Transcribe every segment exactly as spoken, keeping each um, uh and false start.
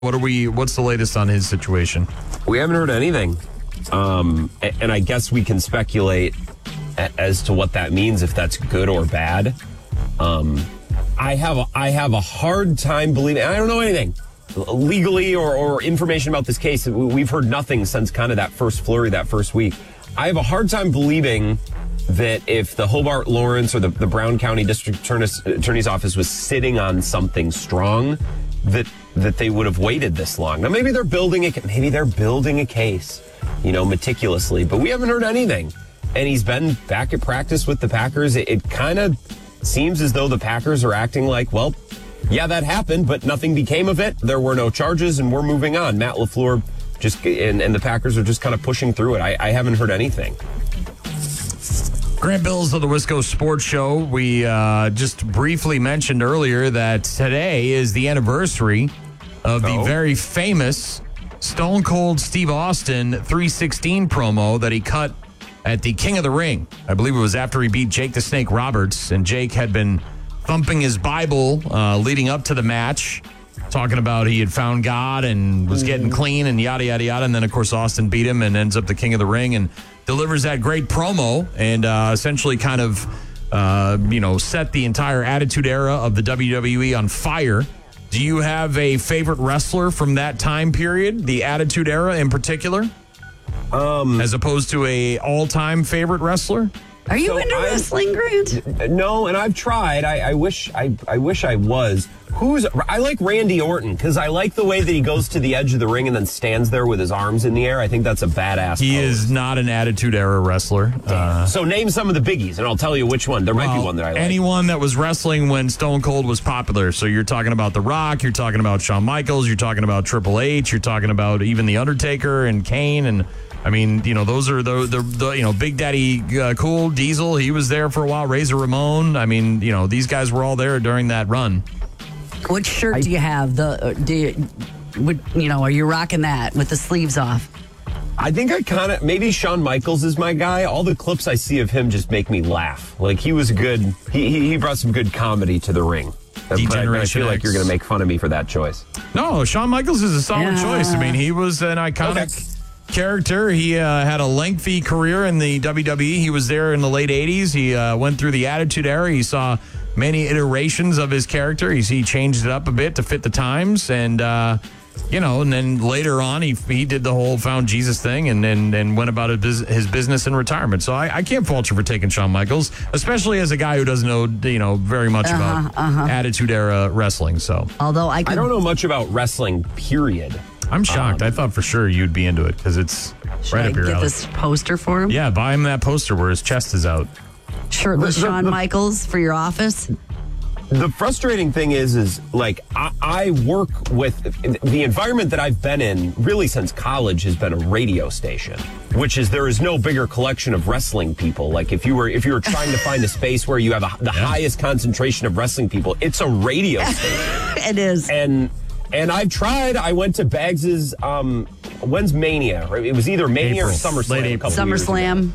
What are we? What's the latest on his situation? We haven't heard anything. Um, and I guess we can speculate as to what that means, if that's good or bad. Um, I have a, I have a hard time believing, I don't know anything legally or, or information about this case. We've heard nothing since kind of that first flurry, that first week. I have a hard time believing that if the Hobart Lawrence or the, the Brown County District Attorney's, Attorney's Office was sitting on something strong, that that they would have waited this long. Now, maybe they're building a, maybe they're building a case, you know, meticulously, but we haven't heard anything. And he's been back at practice with the Packers. It, it kind of seems as though the Packers are acting like, well, yeah, that happened, but nothing became of it. There were no charges, and we're moving on. Matt LaFleur just and, and the Packers are just kind of pushing through it. I, I haven't heard anything. Grant Bills of the Wisco Sports Show. We uh, just briefly mentioned earlier that today is the anniversary of the oh. very famous Stone Cold Steve Austin three sixteen promo that he cut at the King of the Ring. I believe it was after he beat Jake the Snake Roberts, and Jake had been thumping his Bible uh, leading up to the match, talking about he had found God and was getting clean and yada, yada, yada. And then, of course, Austin beat him and ends up the King of the Ring and delivers that great promo and uh, essentially kind of, uh, you know, set the entire Attitude Era of the W W E on fire. Do you have a favorite wrestler from that time period, the Attitude Era in particular, um, as opposed to a all-time favorite wrestler? Are you So into I'm- wrestling, Grant? No, and I've tried. I, I wish I, I wish I was. Who's I like Randy Orton because I like the way that he goes to the edge of the ring and then stands there with his arms in the air. I think that's a badass He pose. is not an Attitude Era wrestler. Uh, So name some of the biggies, and I'll tell you which one. There might be well, one that I like. anyone that was wrestling when Stone Cold was popular. So you're talking about The Rock, you're talking about Shawn Michaels, you're talking about Triple H, you're talking about even The Undertaker and Kane. And I mean, you know, those are the, the, the you know, Big Daddy uh, Cool, Diesel, he was there for a while, Razor Ramon. I mean, you know, these guys were all there during that run. What shirt do you have? The uh, do you, what, you know? Are you rocking that with the sleeves off? I think I kind of maybe Shawn Michaels is my guy. All the clips I see of him just make me laugh. Like he was good. He he, he brought some good comedy to the ring. But I, but I Degeneration feel like X. you're going to make fun of me for that choice. No, Shawn Michaels is a solid Yeah. choice. I mean, he was an iconic Okay. character. He uh, had a lengthy career in the W W E. He was there in the late eighties. He uh, went through the Attitude Era. He saw many iterations of his character. He's, he changed it up a bit to fit the times. And, uh, you know, and then later on, he he did the whole found Jesus thing and and, and went about his, bus- his business in retirement. So I, I can't fault you for taking Shawn Michaels, especially as a guy who doesn't know, you know, very much Uh-huh, about uh-huh. Attitude Era wrestling. So Although I, could, I don't know much about wrestling, period. I'm shocked. Um, I thought for sure you'd be into it because it's should right I up your get alley. this poster for him? Yeah, buy him that poster where his chest is out. Shirtless The- the- Shawn the- Michaels for your office. The frustrating thing is, is like I, I work with the environment that I've been in really since college has been a radio station, which is there is no bigger collection of wrestling people. Like if you were if you were trying to find a space where you have a, the highest concentration of wrestling people, it's a radio station. It is. and and I've tried. I went to Baggs's. Um, when's Mania? Right? It was either Mania April. or SummerSlam. Late a April. couple years ago. SummerSlam.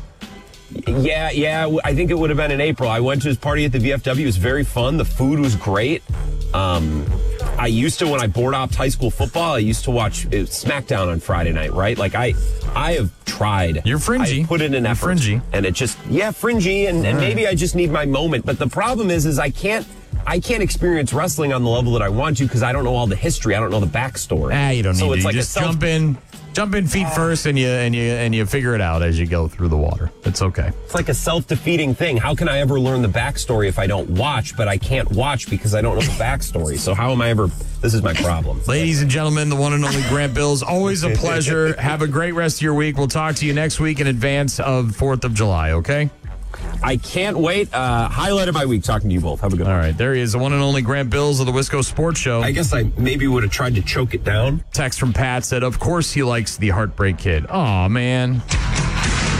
Yeah, yeah. I think it would have been in April. I went to his party at the V F W. It was very fun. The food was great. Um, I used to, when I board opped high school football, I used to watch uh, SmackDown on Friday night, right? Like, I I have tried. You're fringy. I put in an You're effort. fringy. And it just, yeah, fringy. And, and maybe I just need my moment. But the problem is, is I can't, I can't experience wrestling on the level that I want to because I don't know all the history. I don't know the backstory. Ah, you don't need so to. it's You like a just self- jump in, jump in feet first, and you and you and you figure it out as you go through the water. It's okay. It's like a self-defeating thing. How can I ever learn the backstory if I don't watch? But I can't watch because I don't know the backstory. So how am I ever... This is my problem. Ladies and gentlemen, the one and only Grant Bills. Always a pleasure. Have a great rest of your week. We'll talk to you next week in advance of fourth of July, okay? I can't wait. Uh, highlight of my week talking to you both. Have a good All one. right. There he is, the one and only Grant Bills of the Wisco Sports Show. I guess I maybe would have tried to choke it down. Text from Pat said, of course he likes the Heartbreak Kid. Aw, man.